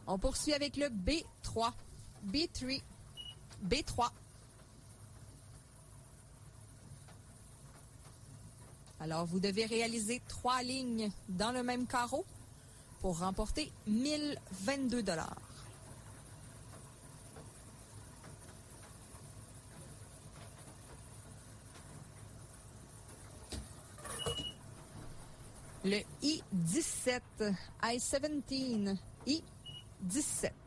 On poursuit avec le B3, B3, B3. Alors, vous devez réaliser 3 lignes dans le même carreau pour remporter 1022 $. Le I-17, I-17, I-17.